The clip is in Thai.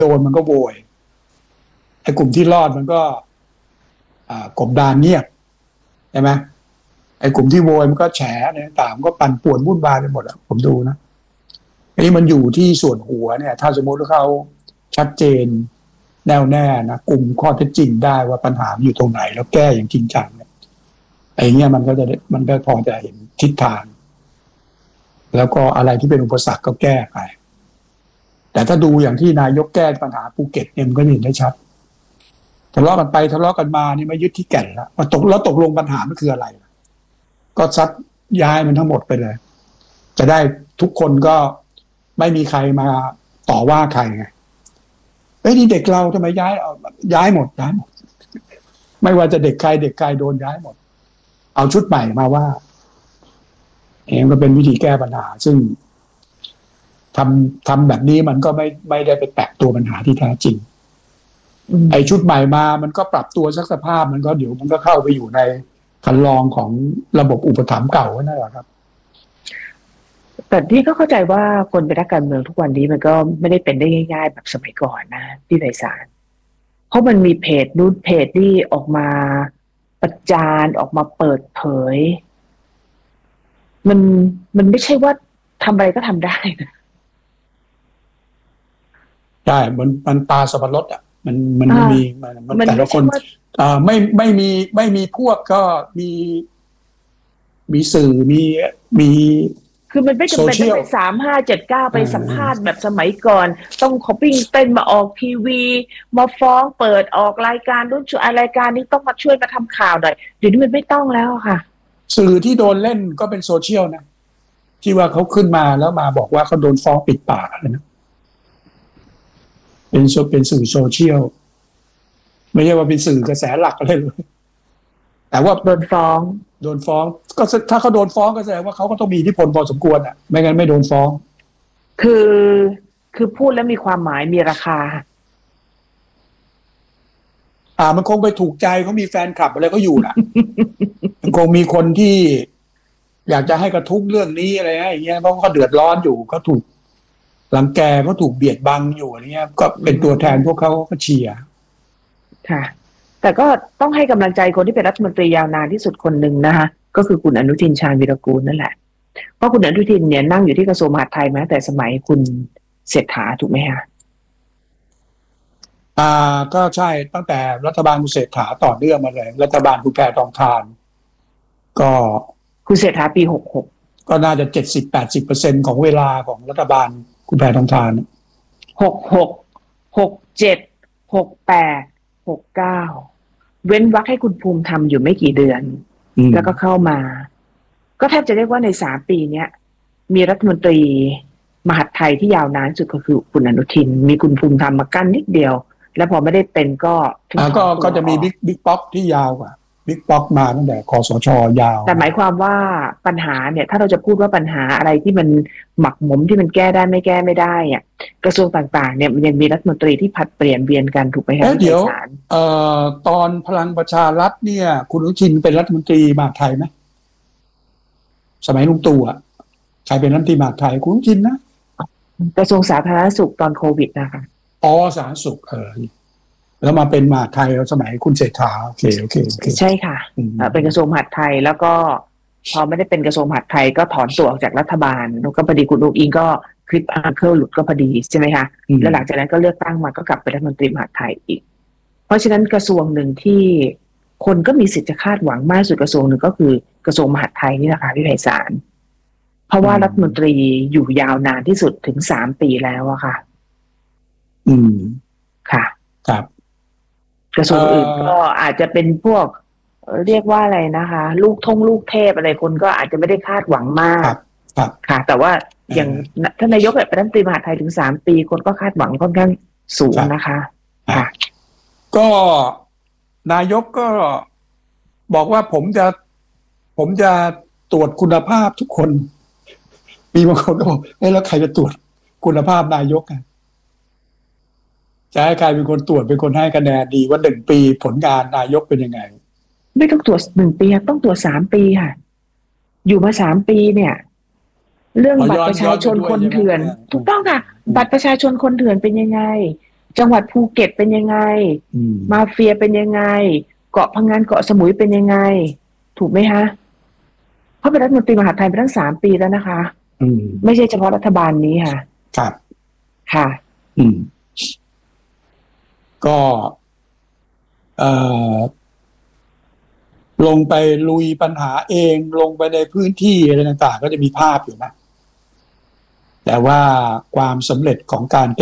โดนมันก็โวยไอ้กลุ่มที่รอดมันก็กบดานเงียบใช่ไหมไอ้กลุ่มที่โวยมันก็แฉเนี่ยต่างก็ปั่นป่วนวุ่นวายไปหมดอ่ะผมดูนะอันนี้มันอยู่ที่ส่วนหัวเนี่ยถ้าสมมติว่าเขาชัดเจนแน่วแน่นะกลุ่มข้อเท็จจริงได้ว่าปัญหาอยู่ตรงไหนแล้วแก้อย่างจริงจังเนี่ยไอ้เนี้ยมันก็พอจะเห็นทิศทางแล้วก็อะไรที่เป็นอุปสรรคก็แก้ไปแต่ถ้าดูอย่างที่นายกแก้ปัญหาภูเก็ตเนี่ยมันก็เห็นได้ชัดทะเลาะกันไปทะเลาะกันมานี่ไม่ยึดที่แก่นแล้วมาตกลงปัญหามันคืออะไรก็ซัดย้ายมันทั้งหมดไปเลยจะได้ทุกคนก็ไม่มีใครมาต่อว่าใครไงนี่เด็กเราทำไมย้ายหมดไม่ว่าจะเด็กใครโดนย้ายหมดเอาชุดใหม่มาว่าก็เป็นวิธีแก้ปัญหาซึ่งทำแบบนี้มันก็ไม่ได้ไปแตะตัวปัญหาที่แท้จริงไอ้ชุดใหม่มามันก็ปรับตัวสักสภาพมันก็เดี๋ยวมันก็เข้าไปอยู่ในคันลองของระบบอุปถัมภ์เก่านั่นแหละครับแต่ที่ก็เข้าใจว่าคนเป็นนักการเมืองทุกวันนี้มันก็ไม่ได้เป็นได้ง่ายๆแบบสมัยก่อนนะที่ไพศาลเพราะมันมีเพจนู้นเพจนี่ออกมาประจานออกมาเปิดเผยมันไม่ใช่ว่าทำอะไรก็ทำได้นะใช่มันปลาสับปะรดอ่ะมันไม่มีมันแต่ละคนไม่มีพวกก็มีสื่อมีคือมันไม่จำเป็นต้องไป3579ไปสัมภาษณ์แบบสมัยก่อนต้องคอปปิ้งเต้นมาออกทีวีมาฟ้องเปิดออกรายการรุ่นรายการนี้ต้องมาช่วยมาทำข่าวหน่อยเดี๋ยวนี้มันไม่ต้องแล้วค่ะสื่อที่โดนเล่นก็เป็นโซเชียลนะที่ว่าเขาขึ้นมาแล้วมาบอกว่าเขาโดนฟ้องปิดปากอะไรนะเป็นสื่อโซเชียลไม่ใช่ว่าเป็นสื่อกระแสหลักอะไรเลยแต่ว่าโดนฟ้องก็ถ้าเขาโดนฟ้องก็แสดงว่าเขาก็ต้องมีอิทธิพลพอสมควรอ่ะไม่งั้นไม่โดนฟ้องคือพูดแล้วมีความหมายมีราคามันคงไปถูกใจเขามีแฟนคลับอะไรก็อยู่น่ะ มันคงมีคนที่อยากจะให้กระทุ้งเรื่องนี้อะไรอย่างเงี้ยเพราะเขาเดือดร้อนอยู่เขาถูกรังแกเขาถูกเบียดบังอยู่อะไรเงี้ยก็เป็นตัวแทนพวกเขาก็เชียร์ค่ะแต่ก็ต้องให้กำลังใจคนที่เป็นรัฐมนตรียาวนานที่สุดคนหนึ่งนะคะก็คือคุณอนุทินชาญวีรกูลนั่นแหละเพราะคุณอนุทินเนี่ยนั่งอยู่ที่กระทรวงมหาดไทยมาแต่สมัยคุณเศรษฐาถูกไหมคะก็ใช่ตั้งแต่รัฐบาลคุณเศรษฐาต่อเนื่องมาเลยรัฐบาลคุณแพทองธารก็คุณเศรษฐาปี66 ก็น่าจะ70-80%ของเวลาของรัฐบาลคุณแพทองธาร 66 67 68 69เว้นวรรคให้คุณภูมิธรรมอยู่ไม่กี่เดือนแล้วก็เข้ามาก็แทบจะเรียกว่าใน3 ปีเนี้ยมีรัฐมนตรีมหาดไทยที่ยาวนานสุดก็คือคุณอนุทินมีคุณภูมิธรรมมากั้นนิดเดียวแล้วพอไม่ได้เป็นก็จะมีบิ๊กป๊อกที่ยาวกว่าบิ๊กป๊อกมาตั้งแต่คสช.ยาวแต่หมายความว่าปัญหาเนี่ยถ้าเราจะพูดว่าปัญหาอะไรที่มันหมักหมมที่มันแก้ได้ไม่แก้ไม่ได้อ่ะกระทรวงต่างๆเนี่ยมันยังมีรัฐมนตรีที่ผัดเปลี่ยนเวียนกันถูกไหมครับเดี๋ยวตอนพลังประชารัฐเนี่ยคุณอนุทินเป็นรัฐมนตรีมหาดไทยไหมสมัยลุงตู่อ่ะใครเป็นรัฐมนตรีมหาดไทยคุณอนุทินนะกระทรวงสาธารณสุขตอนโควิดนะคะสาธารณสุขแล้วมาเป็นมหาดไทยสมัยคุณเศรษฐาโอเคใช่ค่ะเป็นกระทรวงมหาดไทยแล้วก็พอไม่ได้เป็นกระทรวงมหาดไทยก็ถอนตัวออกจากรัฐบาลแล้วก็พอดีคุณอุ๊งอิงก็คลิปอาร์เคิลหลุดก็พอดีใช่ไหมคะแล้วหลังจากนั้นก็เลือกตั้งมาก็กลับเป็นรัฐมนตรีมหาดไทยอีกเพราะฉะนั้นกระทรวงหนึ่งที่คนก็มีสิทธิ์จะคาดหวังมากสุดกระทรวงหนึ่งก็คือกระทรวงมหาดไทยนี่แหละค่ะพี่ไพศาลเพราะว่ารัฐมนตรีอยู่ยาวนานที่สุดถึง3 ปีแล้วอะค่ะค่ะครับกระทรวงอื่นก็อาจจะเป็นพวกเรียกว่าอะไรนะคะลูกเทพอะไรคนก็อาจจะไม่ได้คาดหวังมากค่ะแต่ว่าอย่างท่านนายกเป็นรัฐมนตรีมหาดไทยถึง3 ปีคนก็คาดหวังค่อนข้างสูงนะคะค่ะก็นายกก็บอกว่าผมจะตรวจคุณภาพทุกคนมีบางคนก็บอกแล้วใครจะตรวจคุณภาพนายกจะให้ใครเป็นคนตรวจเป็นคนให้คะแนนดีว่า1 ปีผลงานนายกเป็นยังไงไม่ต้องตรวจ1 ปีต้องตรวจ3 ปีค่ะอยู่มา3 ปีเนี่ยเรื่องบัตรประชาชนคนเถื่อนถูกต้องค่ะบัตรประชาชนคนเถื่อนเป็นยังไงจังหวัดภูเก็ตเป็นยังไงมาเฟียเป็นยังไงเกาะพังงานเกาะสมุยเป็นยังไงถูกไหมฮะเพราะเป็นรัฐมนตรีมหาดไทยไปตั้ง3 ปีแล้วนะคะไม่ใช่เฉพาะรัฐบาลนี้ค่ะครับค่ะก็ลงไปลุยปัญหาเองลงไปในพื้นที่อะไรต่างๆก็จะมีภาพอยู่นะแต่ว่าความสำเร็จของการ